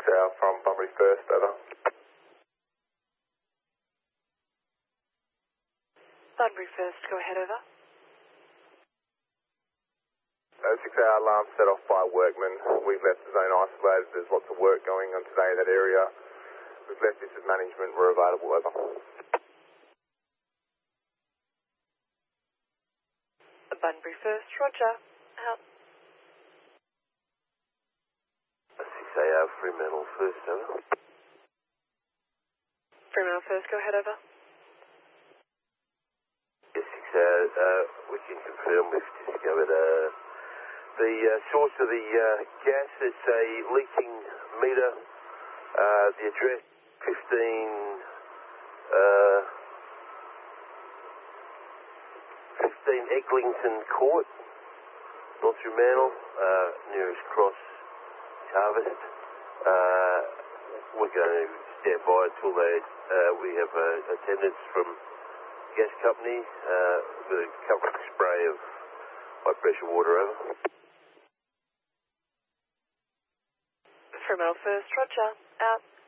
6-hour from Bunbury First, over. Bunbury First, go ahead, over. 6-hour alarm set off by a workman. We've left the zone isolated. There's lots of work going on today in that area. We've left this as management. We're available, over. Bunbury First, roger. Out. 6-hour Fremantle First, over. Fremantle First, go ahead, over. Yes, 6-hour, we can confirm we've discovered the source of the gas. It's a leaking meter. The address 15 Eglinton Court, North Fremantle, nearest cross Harvest. We're going to stand by until we have attendance from gas company with a covering spray of high pressure water, over. Fremantle First, roger. Out.